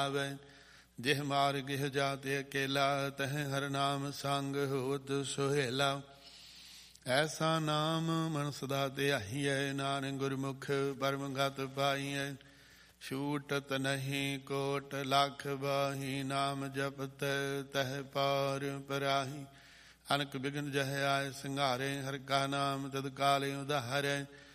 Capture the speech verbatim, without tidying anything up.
ਆਵੈ। ਜਿਹ ਮਾਰਗ ਜਾਤੇ ਅਕੇਲਾ ਤਹ ਹਰ ਨਾਮ ਸੰਗ ਹੋਤ ਸੁਹੇਲਾ। ਐਸਾ ਨਾਮ ਮਨ ਸਦਾ ਧਿਆਈਐ ਨਾਨਕ ਗੁਰਮੁਖ ਪਰਮ ਗਤ ਪਾਈਐ। ਛੂਟਤ ਨਹੀਂ ਕੋਟ ਲੱਖ ਬਾਹੀ ਨਾਮ ਜਪਤ ਤਹ ਪਾਰ ਪਰਾਹੀ। ਅਨਕ ਬਿਗਨ ਜਹ ਆਏ ਸੰਘਾਰੇ ਹਰ ਕਾ ਨਾਮ ਤਦ ਕਾਲੇ ਉਧਾਰੈ।